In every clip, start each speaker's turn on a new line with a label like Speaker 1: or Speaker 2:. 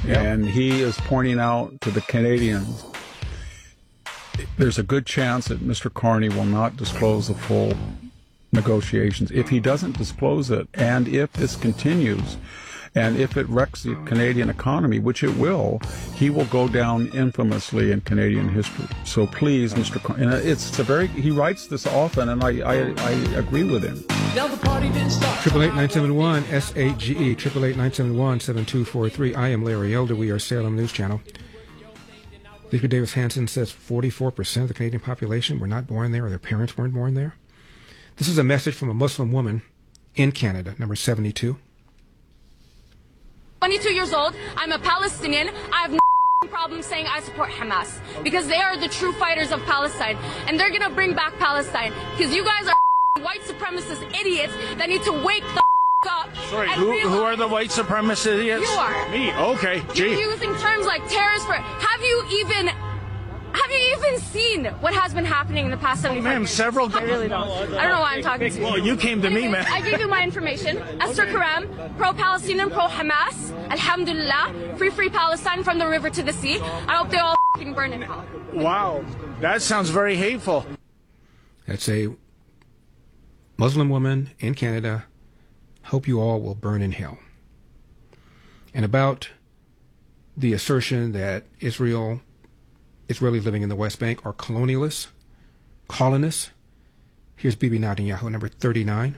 Speaker 1: And he is pointing out to the Canadians, there's a good chance that Mr. Carney will not disclose the full negotiations. If he doesn't disclose it, and if this continues, and if it wrecks the Canadian economy, which it will, he will go down infamously in Canadian history. So please, Mr. Carney, and he writes this often, and I agree with him.
Speaker 2: Now the party didn't start.
Speaker 3: 888-971 SAGE 888-971-7243. I am Larry Elder. We are Salem News Channel. Lisa Davis Hanson says 44% of the Canadian population were not born there, or their parents weren't born there. This is a message from a Muslim woman in Canada, number 72.
Speaker 4: 22 years old. I'm a Palestinian. I have no problem saying I support Hamas because they are the true fighters of Palestine, and they're gonna bring back Palestine because you guys are white supremacist idiots that need to wake the up.
Speaker 5: Sorry, who are the white supremacist idiots?
Speaker 4: You are.
Speaker 5: Me. Okay.
Speaker 4: You're using terms like terrorist. Have you even seen what has been happening in the past 75 years?
Speaker 5: Ma'am, several.
Speaker 4: I really don't. I don't know why I'm talking to you.
Speaker 5: Well, you came to me, man.
Speaker 4: I gave you my information. Esther Karam, pro-Palestinian, pro-Hamas. Alhamdulillah. Free Palestine from the river to the sea. I hope they all burn in hell.
Speaker 5: Wow. That sounds very hateful.
Speaker 3: That's a Muslim woman in Canada. Hope you all will burn in hell. And about the assertion that Israelis living in the West Bank are colonialists, colonists. Here's Bibi Netanyahu, number 39.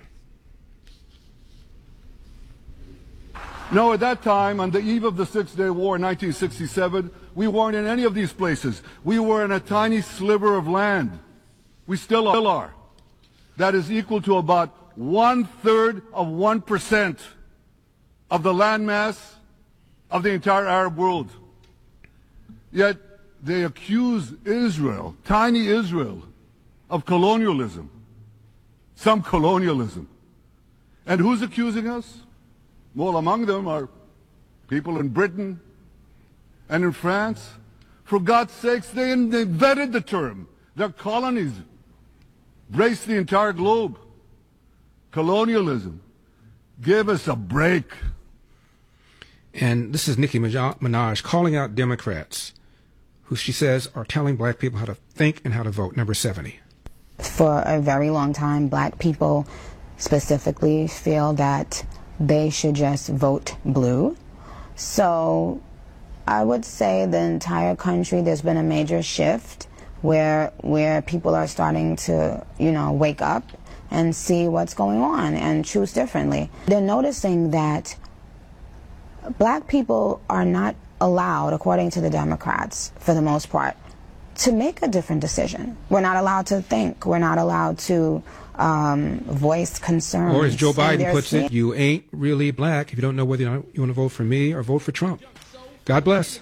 Speaker 6: No, at that time, on the eve of the Six-Day War in 1967, we weren't in any of these places. We were in a tiny sliver of land. We still are. That is equal to about 1/3 of 1% of the landmass of the entire Arab world. Yet they accuse Israel, tiny Israel, of colonialism. Some colonialism. And who's accusing us? Well, among them are people in Britain and in France. For God's sakes, they invented the term. Their colonies embraced the entire globe. Colonialism. Give us a break.
Speaker 3: And this is Nicki Minaj calling out Democrats who she says are telling black people how to think and how to vote, number 70.
Speaker 7: For a very long time, black people specifically feel that they should just vote blue. So I would say the entire country, there's been a major shift where people are starting to, wake up and see what's going on and choose differently. They're noticing that black people are not allowed, according to the Democrats, for the most part, to make a different decision. We're not allowed to think. We're not allowed to voice concerns.
Speaker 3: Or as Joe Biden puts it, you ain't really black if you don't know whether you want to vote for me or vote for Trump. God bless.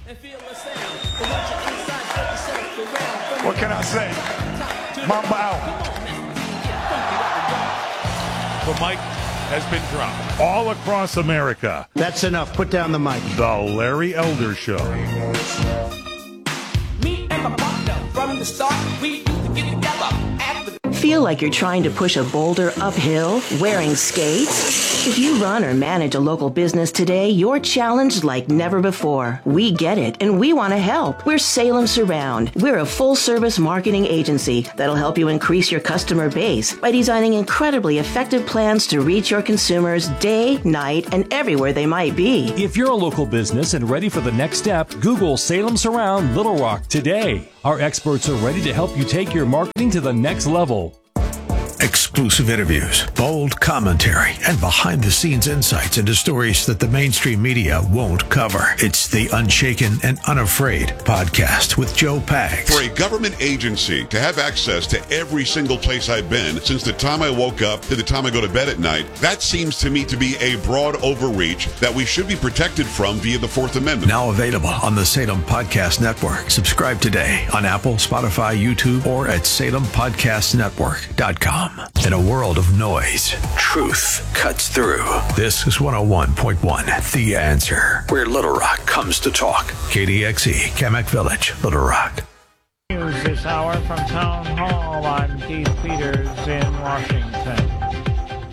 Speaker 5: What can I say? Mamba out.
Speaker 8: The mic has been dropped all across America.
Speaker 9: That's enough. Put down the mic.
Speaker 8: The Larry Elder Show.
Speaker 2: Me and my partner from the start, we used to get together at the
Speaker 10: Feel like you're trying to push a boulder uphill wearing skates? If you run or manage a local business today, you're challenged like never before. We get it, and we want to help. We're Salem Surround. We're a full-service marketing agency that'll help you increase your customer base by designing incredibly effective plans to reach your consumers day, night, and everywhere they might be.
Speaker 11: If you're a local business and ready for the next step, Google Salem Surround Little Rock today. Our experts are ready to help you take your marketing to the next level.
Speaker 12: Exclusive interviews, bold commentary, and behind-the-scenes insights into stories that the mainstream media won't cover. It's the Unshaken and Unafraid podcast with Joe Pags.
Speaker 13: For a government agency to have access to every single place I've been since the time I woke up to the time I go to bed at night, that seems to me to be a broad overreach that we should be protected from via the Fourth Amendment.
Speaker 12: Now available on the Salem Podcast Network. Subscribe today on Apple, Spotify, YouTube, or at SalemPodcastNetwork.com. In a world of noise, truth cuts through. This is 101.1 The Answer, where Little Rock comes to talk. KDXE, Kamak Village, Little Rock.
Speaker 5: News this hour from Town Hall. I'm Keith Peters in Washington.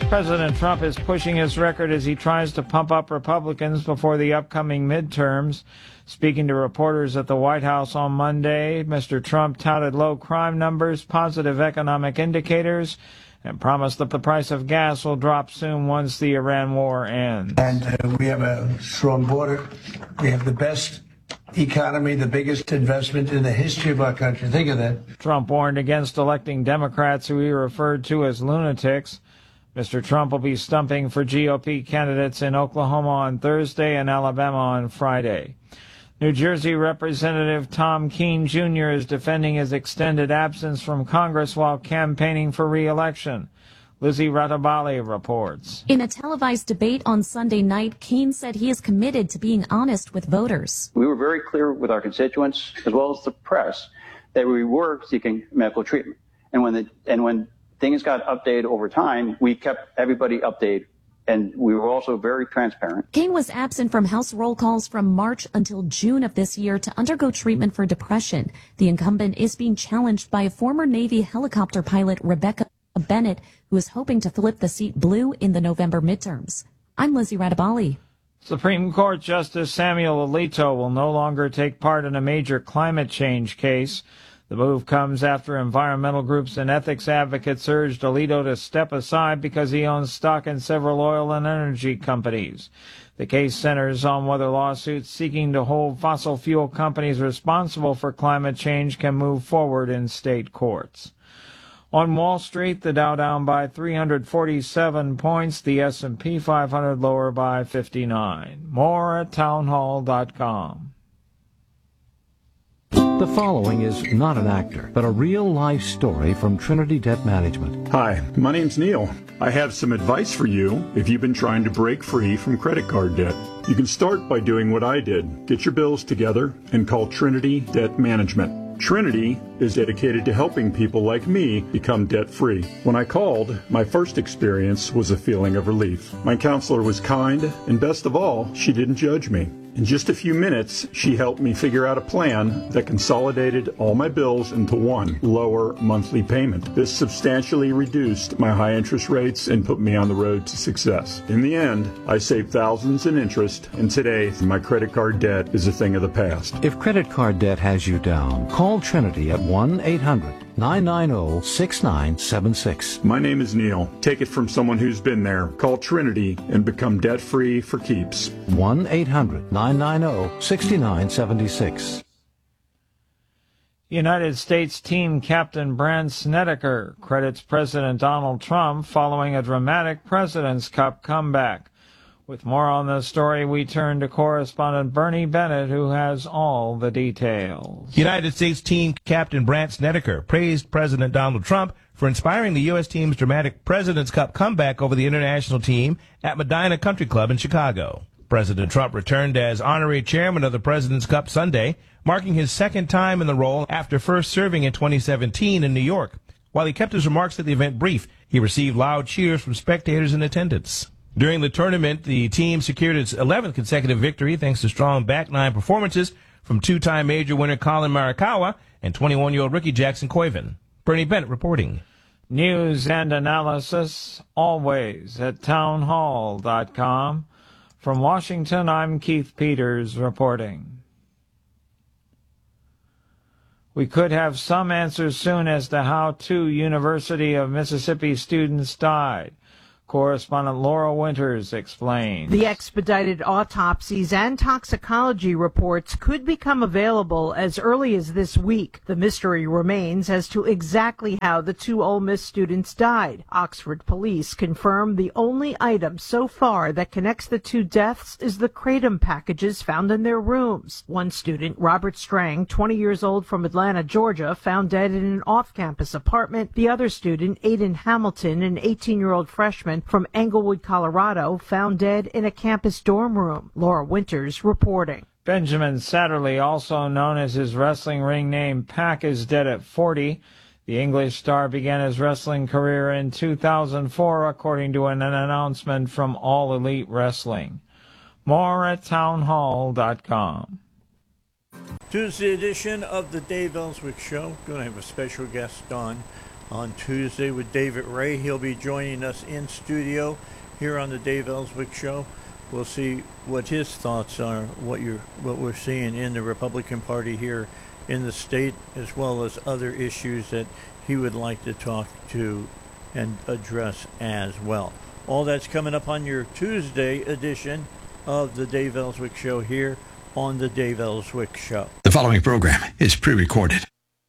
Speaker 9: President Trump is pushing his record as he tries to pump up Republicans before the upcoming midterms. Speaking to reporters at the White House on Monday, Mr. Trump touted low crime numbers, positive economic indicators, and promised that the price of gas will drop soon once the Iran war ends.
Speaker 14: And we have a strong border. We have the best economy, the biggest investment in the history of our country. Think of that.
Speaker 9: Trump warned against electing Democrats who he referred to as lunatics. Mr. Trump will be stumping for GOP candidates in Oklahoma on Thursday and Alabama on Friday. New Jersey Representative Tom Keene Jr. is defending his extended absence from Congress while campaigning for re-election. Lizzie Ratabali reports.
Speaker 15: In a televised debate on Sunday night, Keene said he is committed to being honest with voters.
Speaker 16: We were very clear with our constituents, as well as the press, that we were seeking medical treatment. And when things got updated over time, we kept everybody updated. And we were also very transparent.
Speaker 15: Keene was absent from House roll calls from March until June of this year to undergo treatment for depression. The incumbent is being challenged by former Navy helicopter pilot Rebecca Bennett, who is hoping to flip the seat blue in the November midterms. I'm Lizzie Ratabali.
Speaker 9: Supreme Court Justice Samuel Alito will no longer take part in a major climate change case. The move comes after environmental groups and ethics advocates urged Alito to step aside because he owns stock in several oil and energy companies. The case centers on whether lawsuits seeking to hold fossil fuel companies responsible for climate change can move forward in state courts. On Wall Street, the Dow down by 347 points, the S&P 500 lower by 59. More at townhall.com.
Speaker 17: The following is not an actor, but a real-life story from Trinity Debt Management.
Speaker 18: Hi, my name's Neil. I have some advice for you if you've been trying to break free from credit card debt. You can start by doing what I did. Get your bills together and call Trinity Debt Management. Trinity is dedicated to helping people like me become debt-free. When I called, my first experience was a feeling of relief. My counselor was kind, and best of all, she didn't judge me. In just a few minutes, she helped me figure out a plan that consolidated all my bills into one lower monthly payment. This substantially reduced my high interest rates and put me on the road to success. In the end, I saved thousands in interest, and today, my credit card debt is a thing of the past.
Speaker 17: If credit card debt has you down, call Trinity at 1-800-990-6976.
Speaker 18: My name is Neil. Take it from someone who's been there. Call Trinity and become debt-free for keeps.
Speaker 17: 1-800-990-6976.
Speaker 9: United States team captain Brandt Snedeker credits President Donald Trump following a dramatic President's Cup comeback. With more on this story, we turn to correspondent Bernie Bennett, who has all the details.
Speaker 19: United States team captain Brandt Snedeker praised President Donald Trump for inspiring the U.S. team's dramatic President's Cup comeback over the international team at Medina Country Club in Chicago. President Trump returned as honorary chairman of the President's Cup Sunday, marking his second time in the role after first serving in 2017 in New York. While he kept his remarks at the event brief, he received loud cheers from spectators in attendance. During the tournament, the team secured its 11th consecutive victory thanks to strong back nine performances from two-time major winner Colin Morikawa and 21-year-old rookie Jackson Koivin. Bernie Bennett reporting.
Speaker 9: News and analysis always at townhall.com. From Washington, I'm Keith Peters reporting. We could have some answers soon as to how 2 University of Mississippi students died. Correspondent Laura Winters explains.
Speaker 20: The expedited autopsies and toxicology reports could become available as early as this week. The mystery remains as to exactly how the 2 Ole Miss students died. Oxford police confirm the only item so far that connects the 2 deaths is the kratom packages found in their rooms. One student, Robert Strang, 20 years old from Atlanta, Georgia, found dead in an off-campus apartment. The other student, Aiden Hamilton, an 18-year-old freshman from Englewood, Colorado, found dead in a campus dorm room. Laura Winters reporting.
Speaker 9: Benjamin Satterley, also known as his wrestling ring name Pac, is dead at 40. The English star began his wrestling career in 2004, according to an announcement from All Elite Wrestling. More at townhall.com.
Speaker 21: Tuesday edition of the Dave Ellswick Show. Going to have a special guest on on Tuesday with David Ray. He'll be joining us in studio here on the Dave Ellswick Show. We'll see what his thoughts are, what we're seeing in the Republican Party here in the state, as well as other issues that he would like to talk to and address as well. All that's coming up on your Tuesday edition of the Dave Ellswick Show here on the Dave Ellswick Show.
Speaker 12: The following program is pre-recorded.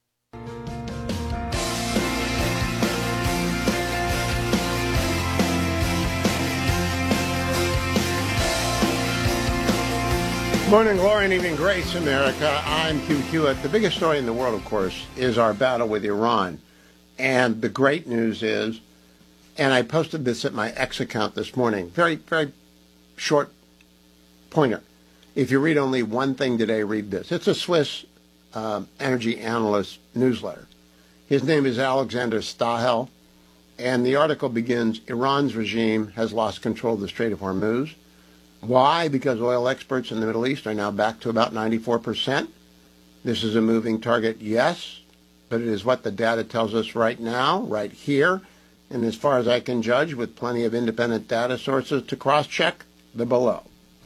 Speaker 22: Morning, glory, and evening grace, America. I'm Hugh Hewitt. The biggest story in the world, of course, is our battle with Iran. And the great news is, and I posted this at my X account this morning, very, very short pointer. If you read only one thing today, read this. It's a Swiss energy analyst newsletter. His name is Alexander Stahel, and the article begins, Iran's regime has lost control of the Strait of Hormuz. Why? Because oil experts in the Middle East are now back to about 94%. This is a moving target, yes, but it is what the data tells us right now, right here, and as far as I can judge, with plenty of independent data sources to cross-check the below.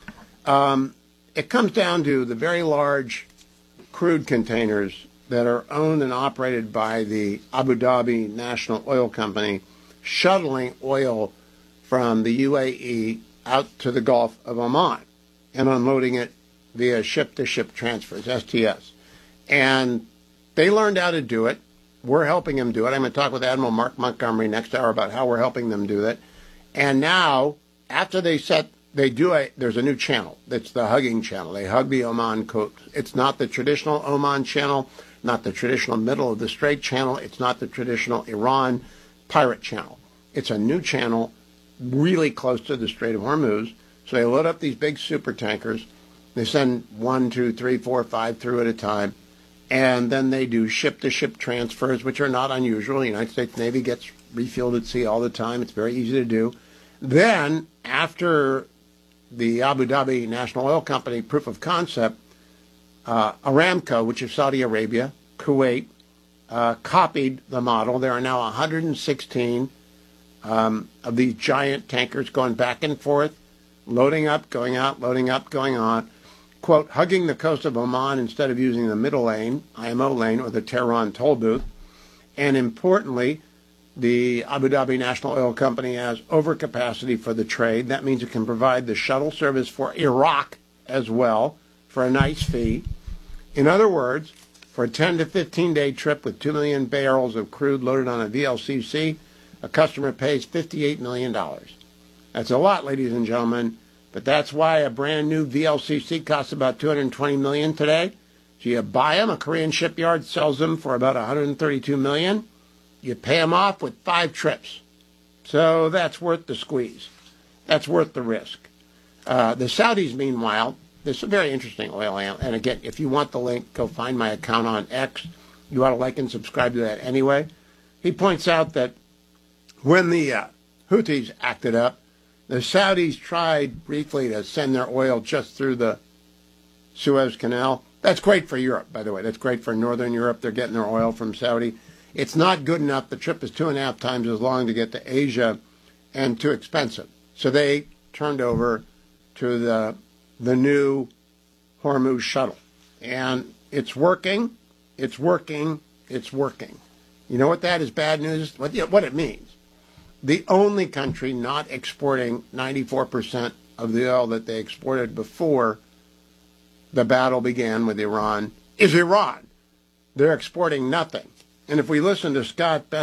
Speaker 22: It comes down to the very large crude containers that are owned and operated by the Abu Dhabi National Oil Company, shuttling oil from the UAE out to the Gulf of Oman and unloading it via ship-to-ship transfers, STS. And they learned how to do it. We're helping them do it. I'm going to talk with Admiral Mark Montgomery next hour about how we're helping them do that. And now, after there's a new channel. It's the hugging channel. They hug the Oman coast. It's not the traditional Oman channel, not the traditional middle of the Strait channel. It's not the traditional Iran pirate channel. It's a new channel really close to the Strait of Hormuz. So they load up these big super tankers. They send 1, 2, 3, 4, 5 through at a time. And then they do ship-to-ship transfers, which are not unusual. The United States Navy gets refueled at sea all the time. It's very easy to do. Then, after the Abu Dhabi National Oil Company proof of concept, Aramco, which is Saudi Arabia, Kuwait, copied the model. There are now 116 of these giant tankers going back and forth, loading up, going out, loading up, going on, quote, hugging the coast of Oman instead of using the middle lane, IMO lane, or the Tehran toll booth. And importantly, the Abu Dhabi National Oil Company has overcapacity for the trade. That means it can provide the shuttle service for Iraq as well for a nice fee. In other words, for a 10 to 15-day trip with 2 million barrels of crude loaded on a VLCC, a customer pays $58 million. That's a lot, ladies and gentlemen, but that's why a brand new VLCC costs about $220 million today. So you buy them, a Korean shipyard sells them for about $132 million. You pay them off with 5 trips. So that's worth the squeeze. That's worth the risk. The Saudis, meanwhile, this is a very interesting oil. And again, if you want the link, go find my account on X. You ought to like and subscribe to that anyway. He points out that when the Houthis acted up, the Saudis tried briefly to send their oil just through the Suez Canal. That's great for Europe, by the way. That's great for Northern Europe. They're getting their oil from Saudi. It's not good enough. The trip is 2.5 times as long to get to Asia and too expensive. So they turned over to the new Hormuz shuttle. And it's working. It's working. It's working. You know what that is bad news? What it means. The only country not exporting 94% of the oil that they exported before the battle began with Iran is Iran. They're exporting nothing. And if we listen to Scott Best,